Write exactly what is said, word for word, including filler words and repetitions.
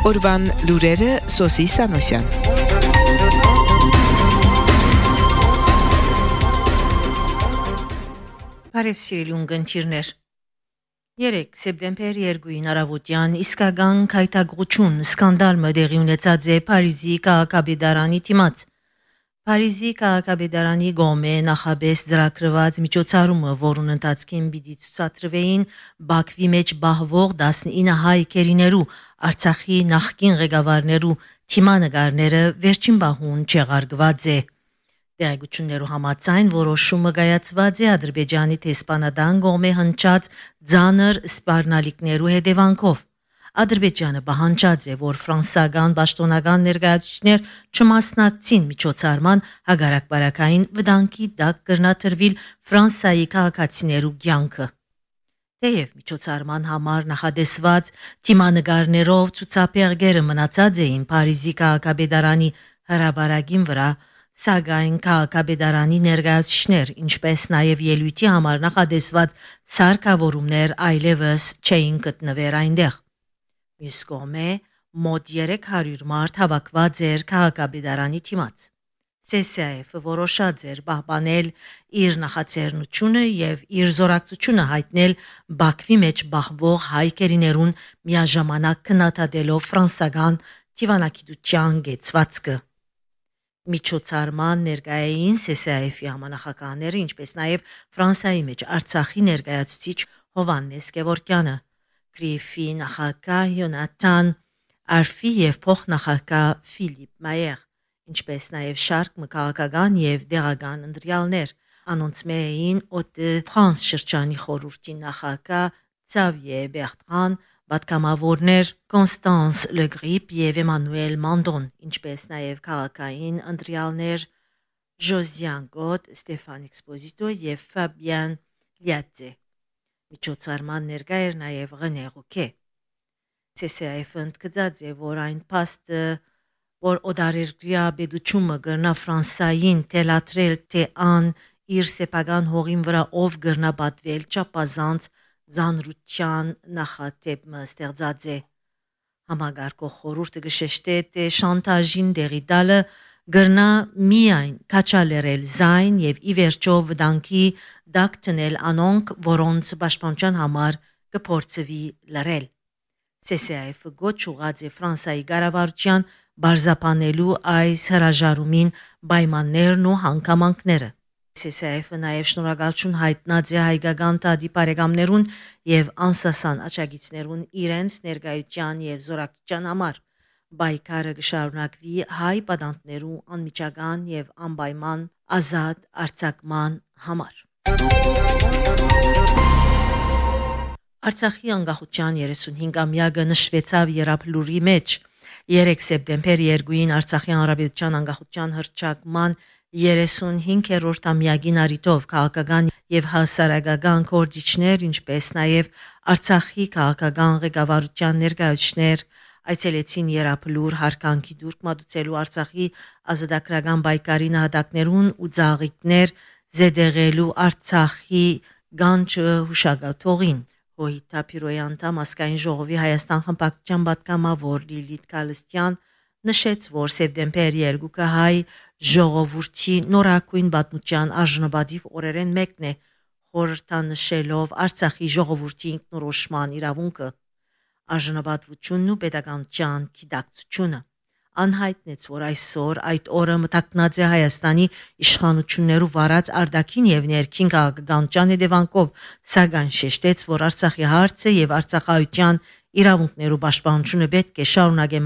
Օրվան լուրերը Սոսի Սանոսյան։ Բարև սիրելի ունգընտիրներ։ Երեկ սեպտեմբեր երկուին առավոտյան իսկական քայթակղություն սկանդալը դեղի ունեցած է Փարիզի քաղաքապետարանի դիմաց։ Փարիզի քաղաքապետարանի գոմե նախաբես ծրագրված միջոցառումը, որուն ընթացքին պիտի ցուցադրվեին Բաքվի մեջ բահվող տասնինը հայ քերիներու Արցախի նախկին ղեկավարներու թիմանկարները վերջին բահուն չեղարկված է։ Տեղեկություններու համաձայն որոշումը կայացված է Ադրբեջանի տեսփանադան գոմե հնչած ծանր սպառնալիքներու հետևանքով։ Ադրբեջանը պահանջած է, որ ֆրանսական պաշտոնական ներկայացուցիչներ չմասնակցին միջոցառման հագարակբարակային վտանգի տակ կրնաթրվիլ Ֆրանսիայի քաղաքացիներու կյանքը։ Թեև միջոցառման համար նախադեсված թիմանկարներով ցուցափեղկերը մնացած էին Փարիզի քաղաքապետարանի հրապարակին վրա, սակայն քաղաքապետարանի ներկայացուցիչներ, ինչպես նաև ելույթի համար նախադեсված սարքավորումներ այլևս չէին գտնվեր այնտեղ։ Մյուս կողմէ մոտ երեք հարյուր մարդ հավաքված էր քաղաքապետարանի դիմաց։ Սե Սե Էֆ-ը որոշած էր պահպանել իր նախաձեռնությունը եւ իր զորակցությունը հայտնել Բաքվի մեջ բախվող հայ քերիներուն միաժամանակ քննադատելով ֆրանսական դիվանագիտության գեցվածքը։ Միջոցառման ներկայային Սե Սե Էֆ-ի համանախագահները, ինչպես նաև Ֆրանսիայի մեջ Արցախի ներկայացուցիչ Հովհաննես Գևորգյանը, Գրիֆի նախագահ Յոնաթան Արֆի եւ փոխնախագահ Ֆիլիպ Մայեր, ինչպես նաև շարք մկաղական եւ դեղական ընտրյալներ, անոնց մեին Օտե Ֆրանս շրջանի խորհրդի նախագահ Ցավիե Բերտրան, պատգամավորներ Կոնստանս Լեգրիպ եւ Էմանուել Մանդոն, ինչպես նաև քաղաքային ընտրյալներ Ժոզյան Գոտ, Ստեֆան Էքսպոզիտո եւ Ֆաբիան Լիատե։ Միջոցառման ներկա էր նաև Ռենե Ռուկե։ Սե Սե Էֆ-ը ընդգծած է, որ այն փաստը, որ օտարերկրյա պետությունը կրնա Ֆրանսիային թելադրել, թե ան իր սեփական հողին վրա ով կրնա պատվել չափազանց ծանրության նախատեպը ստեղծած է։ Համագարկող խորհուրդը գշեշտե, թե շանտաժին դեղի տալը կրնա միայն քաչալերել զայն եւ ի վերջո վտանգի դակ տնել անոնք, որոնց պաշտպանության համար կփորձվի լրել։ Սե Սե Էֆ-ը գոչ ուղղած է Ֆրանսիայի կառավարության բարձապանելու այս հրաժարումին պայմաններն ու հանգամանքները։ Սե Սե Էֆ-ը նաև շնորհակալություն հայտնած է հայկական տադի բարեկամներուն եւ անսասան աչագիցներուն իրենց ներկայության եւ զորակցության համար։ Բայկարը կշարունակվի հայ պատանդներու անմիջական եւ անպայման ազատ արձակման համար։ Արցախի անկախության երեսունհինգամյակը նշվեցավ Երապլուրի մեջ։ երեք սեպտեմբեր երկուին Արցախի հանրապետության անկախության հռչակման երեսունհինգերորդ ամյակին առիթով քաղաքական եւ հասարակական գործիչներ, ինչպես նաև Արցախի քաղաքական ղեկավարության ներկայացուցիչներ այցելեցին Երապլուր հարկանքի դուրք մատուցելու Արցախի ազատագրական պայքարի նահատակներուն ու ծաղիկներ զեդեղելու Արցախի գանչը հուշագաթողին։ Հոյիթապիրոյի անդամ ազգային ժողովի Հայաստան խմբակցության պատգամավոր Լիլիթ Կալստյան նշեց, որ սեպտեմբեր երկուը հայ ժողովրդի նորակույն պատմության արժանապատիվ օրերեն մեկն է, խորհրդանշելով Արցախի ժողովրդի ինքնորոշման իրավունքը, արժանապատվությունն ու պետականության գիտակցությունը։ Անհայտնեց, որ այսօր այդ օրը մտակնած է Հայաստանի իշխանություններու վարած արտաքին եւ ներքին քաղաքականության հետևանքով, սակայն շեշտեց, որ Արցախի հարցը եւ արցախայության իրավունքներու պաշտպանությունը պետք է շարունակե